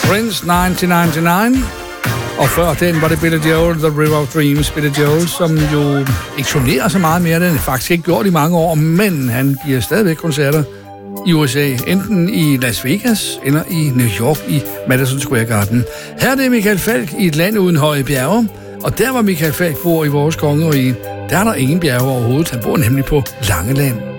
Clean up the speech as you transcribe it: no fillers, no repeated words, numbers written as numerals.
Prince 1999. Og før den var det Billy Joel, The River of Dreams. Billy Joel, som jo ikke turnerer så meget mere. Den har faktisk ikke gjort i mange år, men han giver stadigvæk koncerter i USA. Enten i Las Vegas eller i New York i Madison Square Garden. Her er det Michael Falch i et land uden høje bjerge. Og der, hvor Michael Falch bor i vores kongerige, der er der ingen bjerge overhovedet. Han bor nemlig på Langeland.